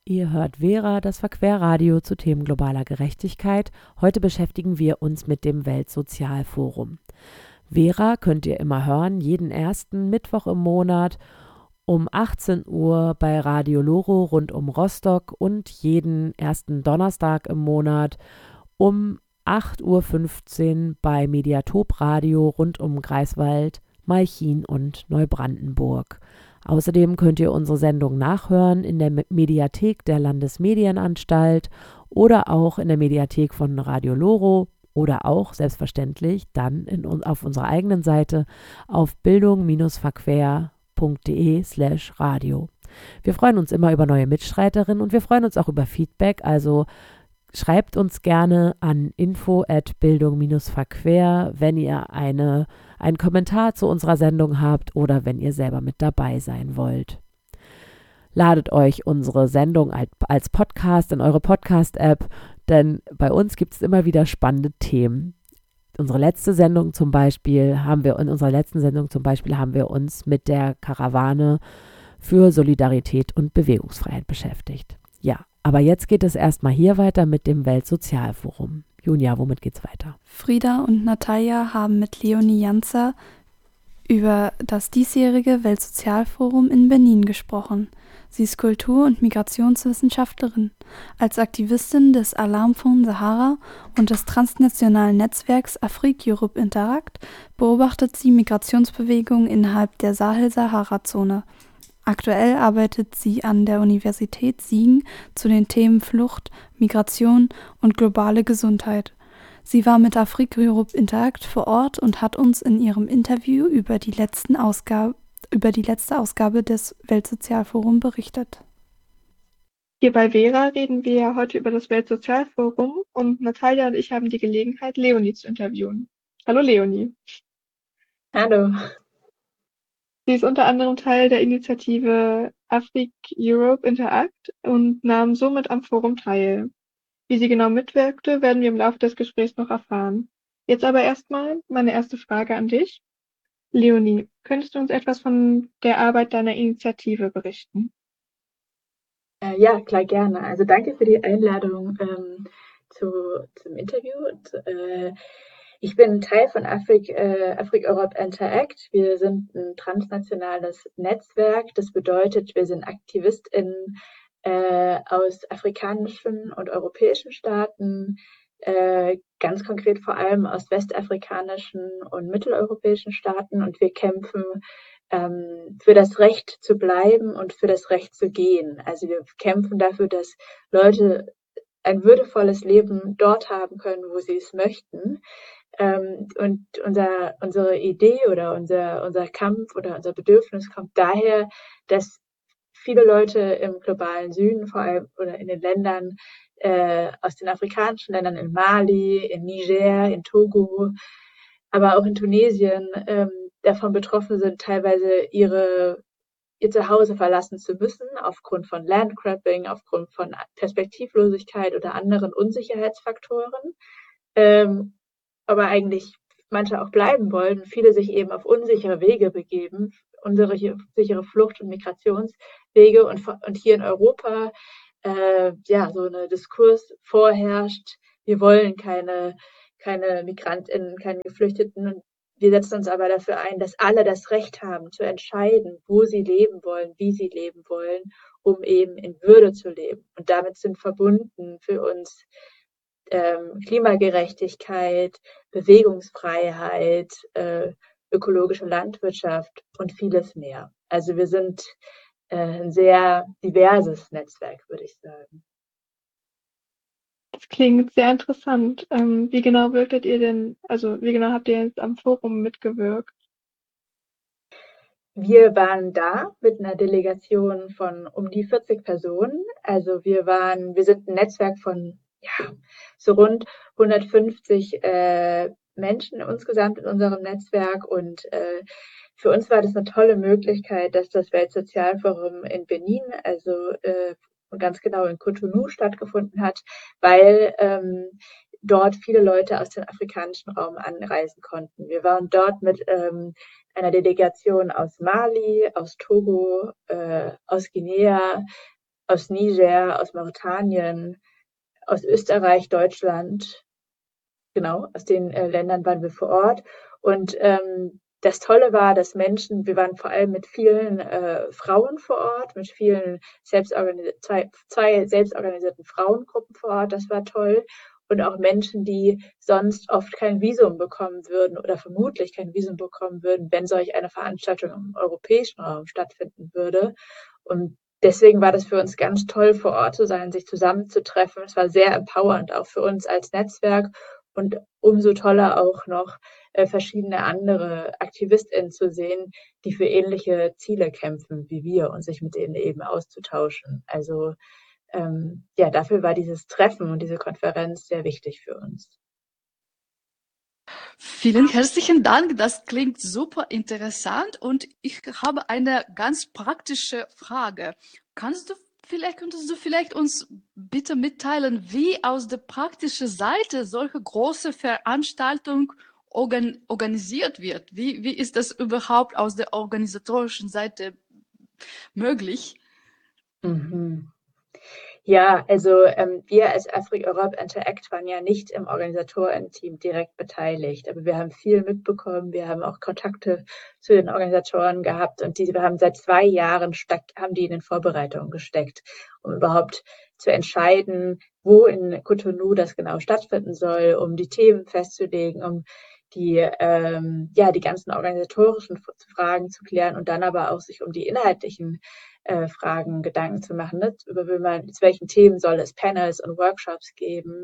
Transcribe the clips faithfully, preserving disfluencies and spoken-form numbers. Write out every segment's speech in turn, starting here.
Ihr hört Vera, das Verquerradio zu Themen globaler Gerechtigkeit. Heute beschäftigen wir uns mit dem Weltsozialforum. Vera könnt ihr immer hören, jeden ersten Mittwoch im Monat um achtzehn Uhr bei Radio Loro rund um Rostock und jeden ersten Donnerstag im Monat um acht Uhr fünfzehn bei Mediatop Radio rund um Greifswald, Malchin und Neubrandenburg. Außerdem könnt ihr unsere Sendung nachhören in der Mediathek der Landesmedienanstalt oder auch in der Mediathek von Radio Loro oder auch selbstverständlich dann in, auf unserer eigenen Seite auf bildung-verquer.de slash radio. Wir freuen uns immer über neue Mitstreiterinnen und wir freuen uns auch über Feedback, also schreibt uns gerne an info at bildung-verquer, wenn ihr eine, einen Kommentar zu unserer Sendung habt oder wenn ihr selber mit dabei sein wollt. Ladet euch unsere Sendung als Podcast in eure Podcast-App, denn bei uns gibt es immer wieder spannende Themen. Unsere letzte Sendung zum Beispiel haben wir, in unserer letzten Sendung zum Beispiel haben wir uns mit der Karawane für Solidarität und Bewegungsfreiheit beschäftigt. Ja. Aber jetzt geht es erstmal hier weiter mit dem Weltsozialforum. Junia, womit geht's weiter? Frieda und Natalia haben mit Leonie Janzer über das diesjährige Weltsozialforum in Benin gesprochen. Sie ist Kultur- und Migrationswissenschaftlerin. Als Aktivistin des Alarmfonds Sahara und des transnationalen Netzwerks Afrique-Europe Interact beobachtet sie Migrationsbewegungen innerhalb der Sahel-Sahara-Zone. Aktuell arbeitet sie an der Universität Siegen zu den Themen Flucht, Migration und globale Gesundheit. Sie war mit Afrique-Europe Interact vor Ort und hat uns in ihrem Interview über die, letzten Ausgabe, über die letzte Ausgabe des Weltsozialforums berichtet. Hier bei Vera reden wir heute über das Weltsozialforum und Natalia und ich haben die Gelegenheit, Leonie zu interviewen. Hallo Leonie. Hallo. Sie ist unter anderem Teil der Initiative Afrique-Europe Interact und nahm somit am Forum teil. Wie sie genau mitwirkte, werden wir im Laufe des Gesprächs noch erfahren. Jetzt aber erstmal meine erste Frage an dich. Leonie, könntest du uns etwas von der Arbeit deiner Initiative berichten? Äh, ja, klar, gerne. Also danke für die Einladung ähm, zu, zum Interview. Und, äh, ich bin Teil von Afrique, äh, Afrique-Europe Interact. Wir sind ein transnationales Netzwerk. Das bedeutet, wir sind AktivistInnen äh, aus afrikanischen und europäischen Staaten, äh, ganz konkret vor allem aus westafrikanischen und mitteleuropäischen Staaten. Und wir kämpfen ähm, für das Recht zu bleiben und für das Recht zu gehen. Also wir kämpfen dafür, dass Leute ein würdevolles Leben dort haben können, wo sie es möchten. Ähm, und unser, unsere Idee oder unser, unser Kampf oder unser Bedürfnis kommt daher, dass viele Leute im globalen Süden, vor allem oder in den Ländern, äh, aus den afrikanischen Ländern, in Mali, in Niger, in Togo, aber auch in Tunesien, ähm, davon betroffen sind, teilweise ihre, ihr Zuhause verlassen zu müssen, aufgrund von Landgrabbing, aufgrund von Perspektivlosigkeit oder anderen Unsicherheitsfaktoren. Ähm, aber eigentlich manche auch bleiben wollen, viele sich eben auf unsichere Wege begeben, unsere sichere Flucht- und Migrationswege und, und hier in Europa äh, ja so eine Diskurs vorherrscht, wir wollen keine, keine MigrantInnen, keine Geflüchteten. Wir setzen uns aber dafür ein, dass alle das Recht haben, zu entscheiden, wo sie leben wollen, wie sie leben wollen, um eben in Würde zu leben. Und damit sind verbunden für uns ähm, Klimagerechtigkeit, Bewegungsfreiheit, äh, ökologische Landwirtschaft und vieles mehr. Also wir sind äh, ein sehr diverses Netzwerk, würde ich sagen. Das klingt sehr interessant. Ähm, wie genau wirktet ihr denn, also wie genau habt ihr jetzt am Forum mitgewirkt? Wir waren da mit einer Delegation von um die vierzig Personen. Also wir waren, wir sind ein Netzwerk von ja, so rund hundertfünfzig äh, Menschen insgesamt in unserem Netzwerk und äh, für uns war das eine tolle Möglichkeit, dass das Weltsozialforum in Benin, also äh, ganz genau in Cotonou stattgefunden hat, weil ähm, dort viele Leute aus dem afrikanischen Raum anreisen konnten. Wir waren dort mit ähm, einer Delegation aus Mali, aus Togo, äh, aus Guinea, aus Niger, aus Mauretanien, aus Österreich, Deutschland. Genau, aus den äh, Ländern waren wir vor Ort. Und ähm, das Tolle war, dass Menschen, wir waren vor allem mit vielen äh, Frauen vor Ort, mit vielen selbstorganisi- zwei, zwei selbstorganisierten Frauengruppen vor Ort. Das war toll. Und auch Menschen, die sonst oft kein Visum bekommen würden oder vermutlich kein Visum bekommen würden, wenn solch eine Veranstaltung im europäischen Raum stattfinden würde. Und deswegen war das für uns ganz toll, vor Ort zu sein, sich zusammenzutreffen. Es war sehr empowernd, auch für uns als Netzwerk. Und umso toller auch noch äh, verschiedene andere AktivistInnen zu sehen, die für ähnliche Ziele kämpfen wie wir und sich mit denen eben auszutauschen. Also ähm, ja, dafür war dieses Treffen und diese Konferenz sehr wichtig für uns. Vielen herzlichen Dank, das klingt super interessant und ich habe eine ganz praktische Frage. Kannst du vielleicht, könntest du vielleicht uns bitte mitteilen, wie aus der praktischen Seite solche große Veranstaltung organ organisiert wird? Wie, wie ist das überhaupt aus der organisatorischen Seite möglich? Mhm. Ja, also ähm, wir als Afrik Europe Interact waren ja nicht im Organisatorenteam direkt beteiligt, aber wir haben viel mitbekommen, wir haben auch Kontakte zu den Organisatoren gehabt und die, wir haben seit zwei Jahren steck, haben die in den Vorbereitungen gesteckt, um überhaupt zu entscheiden, wo in Cotonou das genau stattfinden soll, um die Themen festzulegen, um die, ähm, ja, die ganzen organisatorischen Fragen zu klären und dann aber auch sich um die inhaltlichen äh, Fragen Gedanken zu machen, ne? Über wie man, zu welchen Themen soll es Panels und Workshops geben.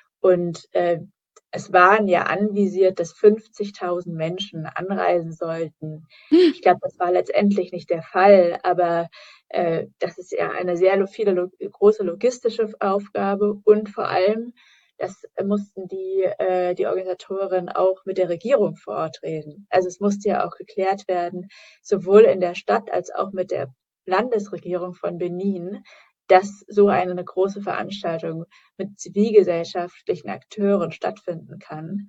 Und äh, es waren ja anvisiert, dass fünfzigtausend Menschen anreisen sollten. Ich glaube, das war letztendlich nicht der Fall, aber äh, das ist ja eine sehr viele, lo große logistische Aufgabe und vor allem, das mussten die, äh, die Organisatoren auch mit der Regierung vor Ort reden. Also es musste ja auch geklärt werden, sowohl in der Stadt als auch mit der Landesregierung von Benin, dass so eine große Veranstaltung mit zivilgesellschaftlichen Akteuren stattfinden kann.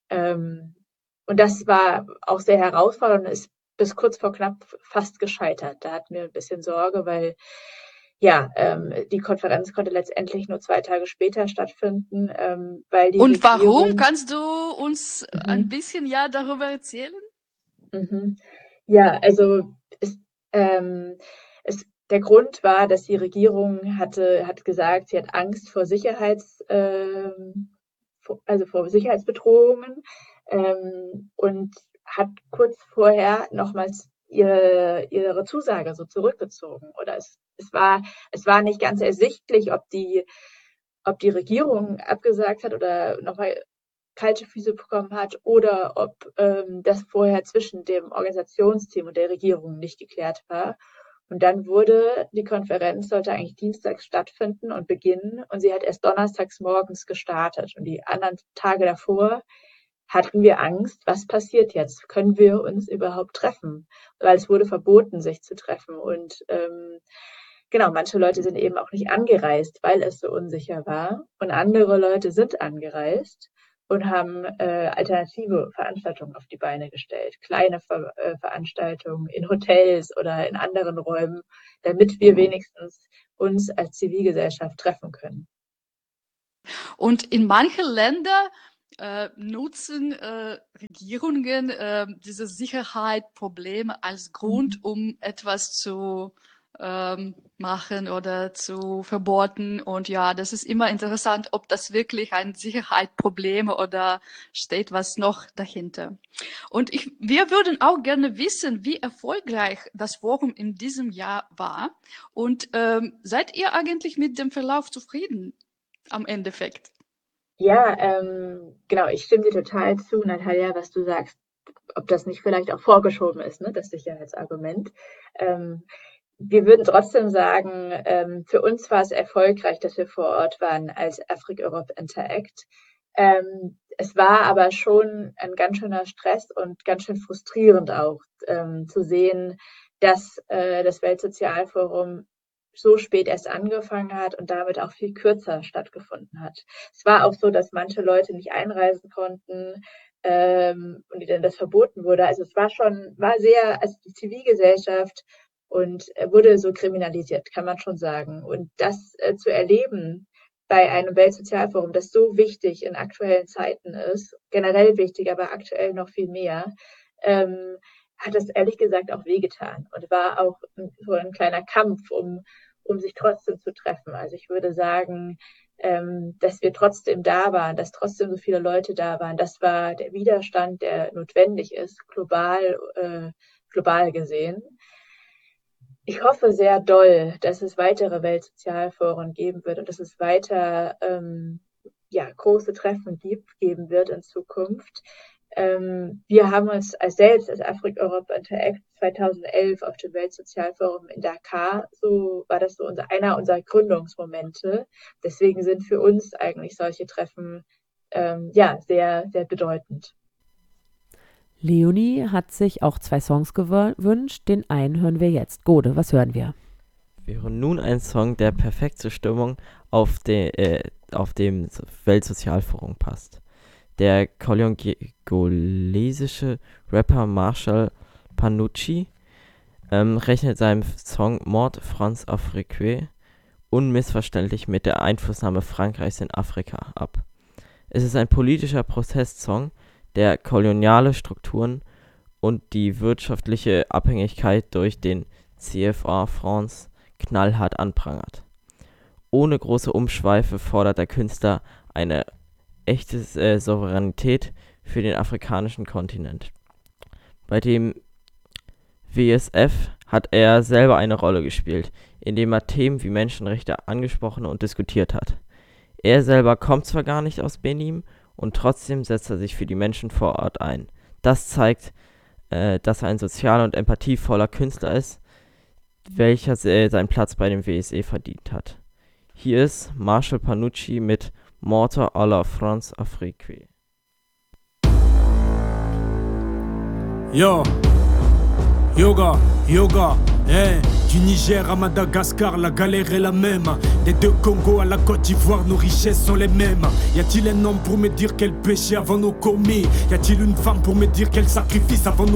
Ähm, und das war auch sehr herausfordernd und ist bis kurz vor knapp fast gescheitert. Da hatten wir ein bisschen Sorge, weil ja, ähm, die Konferenz konnte letztendlich nur zwei Tage später stattfinden, ähm, weil die Und warum? Regierung... Kannst du uns Mhm. ein bisschen ja darüber erzählen? Mhm. Ja, also es, ähm, es, der Grund war, dass die Regierung hatte, hat gesagt, sie hat Angst vor Sicherheits, ähm, vor, also vor Sicherheitsbedrohungen ähm, und hat kurz vorher nochmals ihre, ihre Zusage so zurückgezogen. Oder es, es war, es war nicht ganz ersichtlich, ob die, ob die Regierung abgesagt hat oder nochmal kalte Füße bekommen hat oder ob ähm, das vorher zwischen dem Organisationsteam und der Regierung nicht geklärt war. Und dann wurde die Konferenz, sollte eigentlich dienstags stattfinden und beginnen und sie hat erst donnerstags morgens gestartet. Und die anderen Tage davor hatten wir Angst, was passiert jetzt? Können wir uns überhaupt treffen? Weil es wurde verboten, sich zu treffen. Und ähm, genau, manche Leute sind eben auch nicht angereist, weil es so unsicher war. Und andere Leute sind angereist und haben äh, alternative Veranstaltungen auf die Beine gestellt. Kleine Ver äh, Veranstaltungen in Hotels oder in anderen Räumen, damit wir wenigstens uns als Zivilgesellschaft treffen können. Und in manchen Ländern äh, nutzen äh, Regierungen äh, diese Sicherheitsprobleme als Grund, um etwas zu ähm, machen oder zu verboten. Und ja, das ist immer interessant, ob das wirklich ein Sicherheitsproblem oder steht was noch dahinter. Und ich, wir würden auch gerne wissen, wie erfolgreich das Forum in diesem Jahr war. Und ähm, seid ihr eigentlich mit dem Verlauf zufrieden am Endeffekt? Ja, ähm, genau, ich stimme dir total zu, Natalia, was du sagst, ob das nicht vielleicht auch vorgeschoben ist, ne, das Sicherheitsargument. Ähm, wir würden trotzdem sagen, ähm, für uns war es erfolgreich, dass wir vor Ort waren als Afrik Europe Interact. Ähm, es war aber schon ein ganz schöner Stress und ganz schön frustrierend auch ähm, zu sehen, dass äh, das Weltsozialforum so spät erst angefangen hat und damit auch viel kürzer stattgefunden hat. Es war auch so, dass manche Leute nicht einreisen konnten ähm, und denen das verboten wurde. Also es war schon, war sehr, also die Zivilgesellschaft und wurde so kriminalisiert, kann man schon sagen. Und das äh, zu erleben bei einem Weltsozialforum, das so wichtig in aktuellen Zeiten ist, generell wichtig, aber aktuell noch viel mehr, ähm, hat es ehrlich gesagt auch wehgetan und war auch so ein kleiner Kampf, um, um sich trotzdem zu treffen. Also ich würde sagen, ähm, dass wir trotzdem da waren, dass trotzdem so viele Leute da waren, das war der Widerstand, der notwendig ist, global, äh, global gesehen. Ich hoffe sehr doll, dass es weitere Weltsozialforen geben wird und dass es weiter ähm, ja, große Treffen gibt, geben wird in Zukunft. Ähm, wir haben uns als selbst als Afrique Europe Interact zweitausendelf auf dem Weltsozialforum in Dakar, so war das so unser, einer unserer Gründungsmomente. Deswegen sind für uns eigentlich solche Treffen ähm, ja sehr, sehr bedeutend. Leonie hat sich auch zwei Songs gewünscht. Den einen hören wir jetzt. Gode, was hören wir? Wir hören nun einen Song, der perfekt zur Stimmung auf, de, äh, auf dem Weltsozialforum passt. Der kongolesische Rapper Marshall Panucci ähm, rechnet seinem Song Mort France Afrique unmissverständlich mit der Einflussnahme Frankreichs in Afrika ab. Es ist ein politischer Protestsong, der koloniale Strukturen und die wirtschaftliche Abhängigkeit durch den C F A France knallhart anprangert. Ohne große Umschweife fordert der Künstler eine echte äh, Souveränität für den afrikanischen Kontinent. Bei dem W S F hat er selber eine Rolle gespielt, indem er Themen wie Menschenrechte angesprochen und diskutiert hat. Er selber kommt zwar gar nicht aus Benin, und trotzdem setzt er sich für die Menschen vor Ort ein. Das zeigt, äh, dass er ein sozialer und empathievoller Künstler ist, welcher äh, seinen Platz bei dem W S E verdient hat. Hier ist Marshall Panucci mit Morte à la France Afrique. Yo, yoga, yoga, eh. Du Niger à Madagascar, la galère est la même. Des deux Congo à la Côte d'Ivoire, nos richesses sont les mêmes. Y a-t-il un homme pour me dire quel péché avant nos commis? Y a-t-il une femme pour me dire quel sacrifice avant nos